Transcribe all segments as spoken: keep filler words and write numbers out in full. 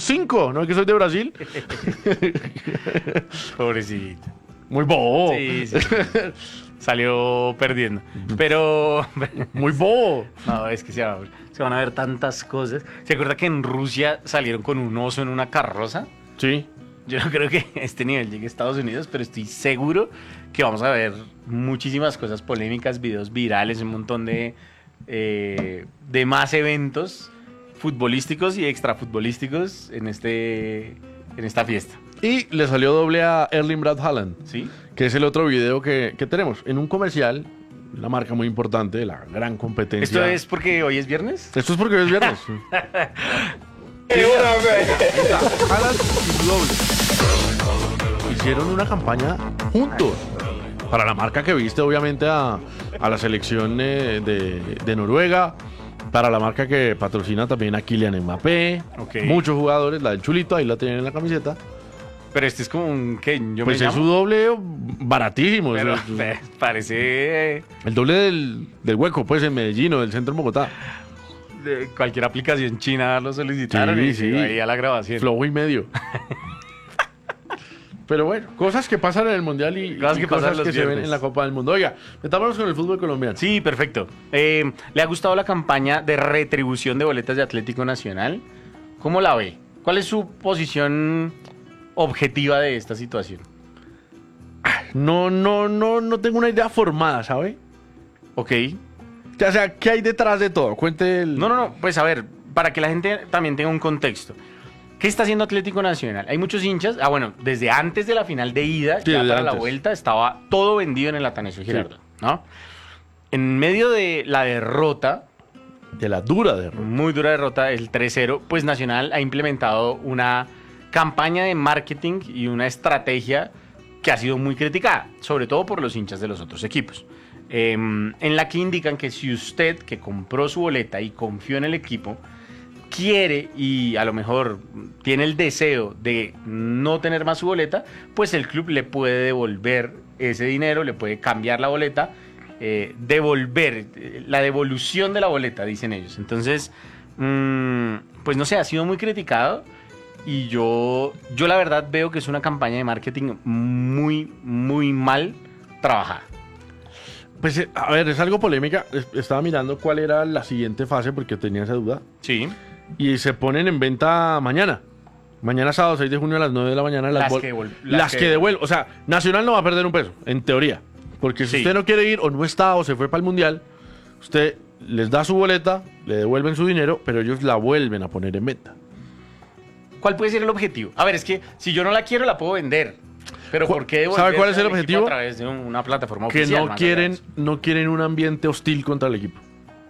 cinco, ¿no? Que soy de Brasil. Pobrecito. Muy bobo. Sí, sí. Salió perdiendo. Pero. Muy bobo. No, es que se, va- se van a ver tantas cosas. ¿Se acuerda que en Rusia salieron con un oso en una carroza? Sí. Yo no creo que a este nivel llegue a Estados Unidos, pero estoy seguro que vamos a ver muchísimas cosas polémicas, videos virales, un montón de, eh, de más eventos futbolísticos y extrafutbolísticos en, este, en esta fiesta. Y le salió doble a Erling Braut Haaland, ¿Sí? que es el otro video que, que tenemos. En un comercial, una marca muy importante, de la gran competencia. ¿Esto es porque hoy es viernes? Esto es porque hoy es viernes. Haaland y su doble. Hicieron una campaña juntos. Para la marca que viste, obviamente, a, a la selección eh, de, de Noruega. Para la marca que patrocina también a Kylian Mbappé. Ok. Muchos jugadores, la del Chulito, ahí la tienen en la camiseta. Pero este es como un... ¿Qué? Yo Pues me es su llamo. doble baratísimo. Pero Es- es- eh, parece... el doble del, del hueco, pues, en Medellín o del centro en Bogotá. de cualquier aplicación china lo solicitaron Sí, y sí. sí, ahí a la grabación. Flojo y medio. Pero bueno, cosas que pasan en el Mundial y Cosas y que pasan los que se ven viernes. en la Copa del Mundo. Oiga, metámonos con el fútbol colombiano. Sí, perfecto. Eh, ¿Le ha gustado la campaña de retribución de boletas de Atlético Nacional? ¿Cómo la ve? ¿Cuál es su posición objetiva de esta situación? No, no, no, no tengo una idea formada, ¿sabe? Ok. O sea, ¿qué hay detrás de todo? Cuente el... No, no, no. Pues a ver, para que la gente también tenga un contexto. ¿Qué está haciendo Atlético Nacional? Hay muchos hinchas. Ah, bueno, desde antes de la final de ida, Sí, ya desde para la antes. vuelta, estaba todo vendido en el Atanasio Girardot, ¿no? En medio de la derrota, De la dura derrota. muy dura derrota, el tres cero, pues Nacional ha implementado una campaña de marketing y una estrategia que ha sido muy criticada, sobre todo por los hinchas de los otros equipos, eh, en la que indican que si usted, que compró su boleta y confió en el equipo, quiere y a lo mejor tiene el deseo de no tener más su boleta, pues el club le puede devolver ese dinero, le puede cambiar la boleta, eh, devolver, eh, la devolución de la boleta, dicen ellos. Entonces, mmm, pues no sé, ha sido muy criticado y yo, yo la verdad veo que es una campaña de marketing muy, muy mal trabajada. Pues, eh, a ver, es algo polémica. Es- Estaba mirando cuál era la siguiente fase porque tenía esa duda. Sí. Y se ponen en venta mañana. Mañana sábado, seis de junio a las nueve de la mañana. Las bol- que devol- las las que- que devuelven. O sea, Nacional no va a perder un peso, en teoría. Porque si Sí. usted no quiere ir o no está o se fue para el Mundial, usted les da su boleta, le devuelven su dinero, pero ellos la vuelven a poner en venta. ¿Cuál puede ser el objetivo? A ver, es que si yo no la quiero, la puedo vender. Pero Cu- ¿por qué devolver ¿sabe cuál es el al equipo objetivo? a través de un- una plataforma Que oficial? no más quieren, allá de eso? no quieren un ambiente hostil contra el equipo.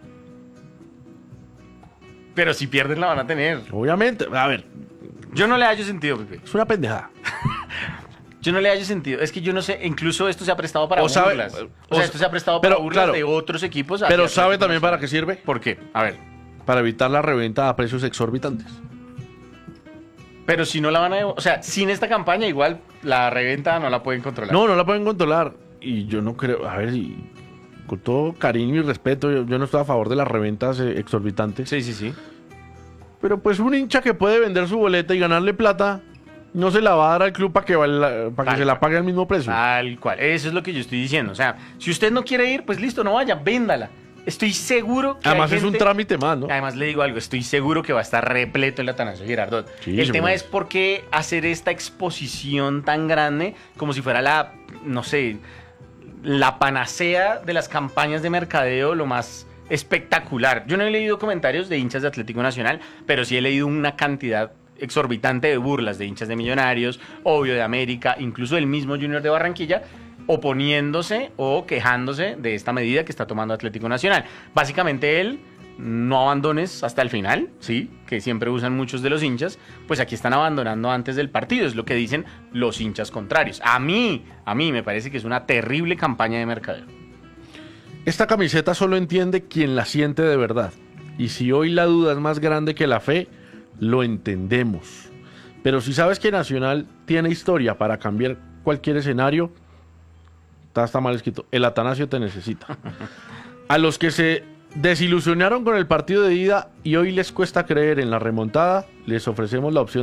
Pero si pierden, la van a tener. Obviamente, a ver, Yo no le hallo sentido, Pepe. es una pendejada. Yo no le hallo sentido. Es que yo no sé, incluso esto se ha prestado para O sabe- burlas. O, o sea, sa- esto se ha prestado pero, para burlas claro, de otros equipos. Pero hacia ¿sabe Atlético también para Nacional. qué sirve? ¿Por qué? A ver. Para evitar la reventa a precios exorbitantes. Pero si no la van a... O sea, sin esta campaña, igual la reventa no la pueden controlar. No, no la pueden controlar. Y yo no creo, a ver, y con todo cariño y respeto, yo, yo no estoy a favor de las reventas eh, exorbitantes. Sí, sí, sí. Pero pues un hincha que puede vender su boleta y ganarle plata, no se la va a dar al club para que, val- para que Tal se la cual. pague al mismo precio. Tal cual. Eso es lo que yo estoy diciendo. O sea, si usted no quiere ir, pues listo, no vaya, véndala. Estoy seguro que hay Además es un gente- trámite más, ¿no? Además le digo algo, estoy seguro que va a estar repleto el Atanasio Girardot. Sí, el tema seguro. es por qué hacer esta exposición tan grande como si fuera la, no sé, la panacea de las campañas de mercadeo, lo más espectacular. Yo no he leído comentarios de hinchas de Atlético Nacional, pero sí he leído una cantidad exorbitante de burlas de hinchas de Millonarios, obvio de América, incluso el mismo Junior de Barranquilla, oponiéndose o quejándose de esta medida que está tomando Atlético Nacional. Básicamente él, no abandones hasta el final, sí, que siempre usan muchos de los hinchas, pues aquí están abandonando antes del partido, es lo que dicen los hinchas contrarios. A mí, a mí me parece que es una terrible campaña de mercadeo. Esta camiseta solo entiende quien la siente de verdad. Y si hoy la duda es más grande que la fe, lo entendemos. Pero si sabes que Nacional tiene historia para cambiar cualquier escenario, está, está mal escrito. El Atanasio te necesita. A los que se desilusionaron con el partido de ida y hoy les cuesta creer en la remontada, les ofrecemos la opción